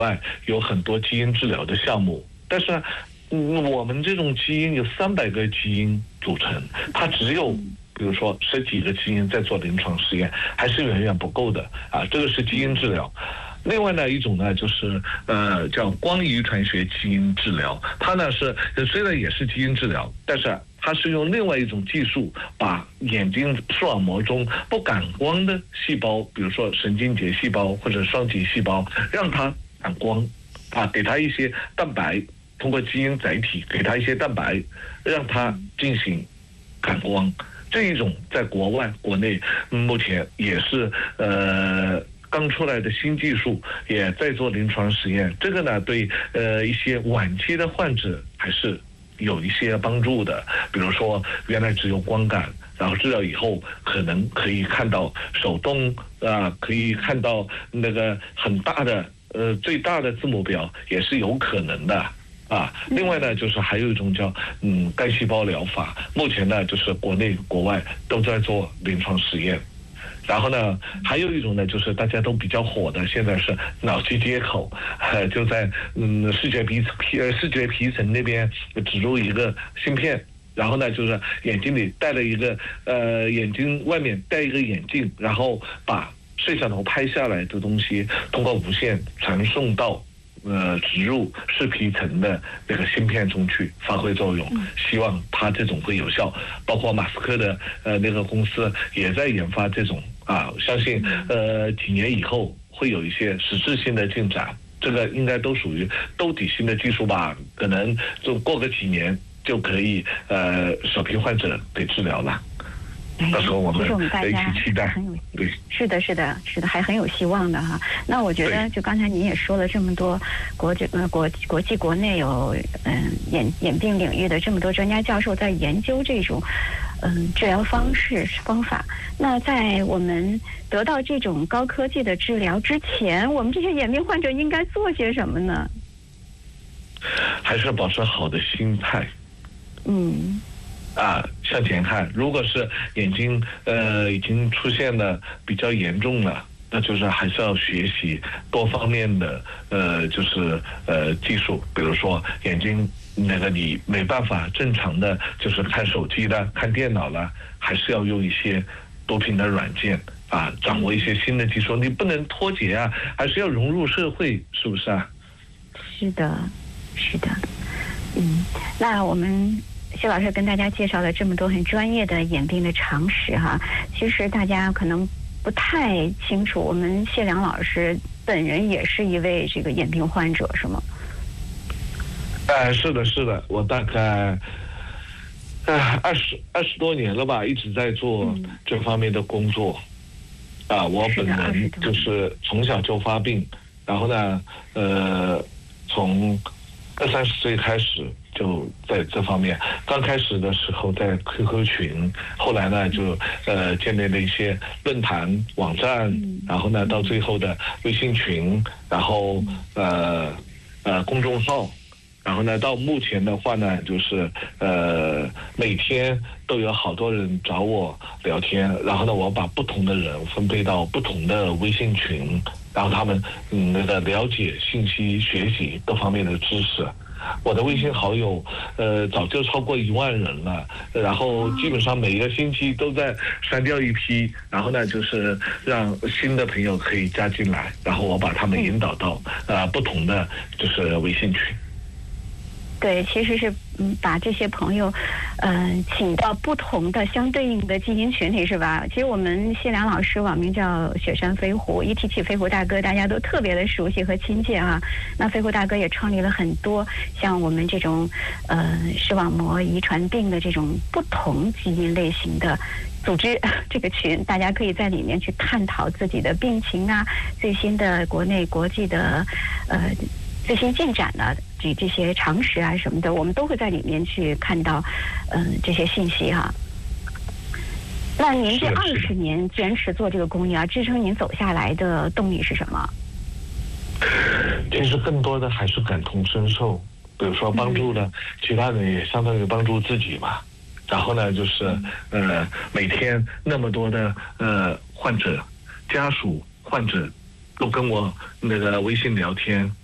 外有很多基因治疗的项目，但是呢，我们这种基因有300个基因组成，它只有比如说10几个基因在做临床实验，还是远远不够的啊。这个是基因治疗。另外呢一种呢就是叫光遗传学基因治疗，它呢是虽然也是基因治疗，但是它是用另外一种技术把眼睛视网膜中不感光的细胞，比如说神经节细胞或者双极细胞，让它感光啊，给它一些蛋白。通过基因载体给它一些蛋白，让它进行感光。这一种在国外、国内目前也是刚出来的新技术，也在做临床实验。这个呢，对一些晚期的患者还是有一些帮助的。比如说，原来只有光感，然后治疗以后可能可以看到手动可以看到那个很大的最大的字母表也是有可能的。另外呢，就是还有一种叫干细胞疗法，目前呢就是国内国外都在做临床实验。然后呢，还有一种呢，就是大家都比较火的，现在是脑机接口，就在视觉皮层那边植入一个芯片，然后呢，就是眼睛里戴了一个眼睛外面戴一个眼镜，然后把摄像头拍下来的东西通过无线传送到植入视皮层的那个芯片中去发挥作用，希望它这种会有效。包括马斯克的那个公司也在研发这种相信几年以后会有一些实质性的进展。这个应该都属于兜底性的技术吧，可能就过个几年就可以首批患者给治疗了。到时候我们一起期待。对， 是的，还很有希望的哈。那我觉得，就刚才您也说了这么多国际国内有眼病领域的这么多专家教授在研究这种治疗方法。那在我们得到这种高科技的治疗之前，我们这些眼病患者应该做些什么呢？ 还是保持好的心态。向前看。如果是眼睛已经出现了比较严重了，那就是还是要学习多方面的就是技术。比如说眼睛那个你没办法正常的就是看手机了、看电脑了，还是要用一些多屏的软件掌握一些新的技术。你不能脱节还是要融入社会，是不是啊？ 是的。那我们谢老师跟大家介绍了这么多很专业的眼病的常识哈，其实大家可能不太清楚，我们谢良老师本人也是一位这个眼病患者，是吗？ 是的，我大概20多年了吧，一直在做这方面的工作。我本人就是从小就发病，然后呢，从20-30岁开始就在这方面。刚开始的时候在 QQ 群，后来呢就建立了一些论坛网站，然后呢到最后的微信群，然后公众号，然后呢到目前的话呢就是每天都有好多人找我聊天，然后呢我把不同的人分配到不同的微信群，然后他们那个了解信息、学习各方面的知识。我的微信好友早就超过1万人了，然后基本上每个星期都在删掉一批，然后呢就是让新的朋友可以加进来，然后我把他们引导到不同的就是微信群。 对，其实是把这些朋友请到不同的相对应的基因群体，是吧？其实我们谢良老师网名叫雪山飞狐，一提起飞狐大哥大家都特别的熟悉和亲切啊。那飞狐大哥也创立了很多像我们这种视网膜遗传病的这种不同基因类型的组织，这个群大家可以在里面去探讨自己的病情最新的国内国际的最新进展的这些常识什么的，我们都会在里面去看到这些信息哈。那您这20年坚持做这个公益支撑您走下来的动力是什么？ 其实更多的还是感同身受，比如说帮助了其他人，也相当于帮助自己嘛。然后呢就是每天那么多的患者家属患者都跟我那个微信聊天，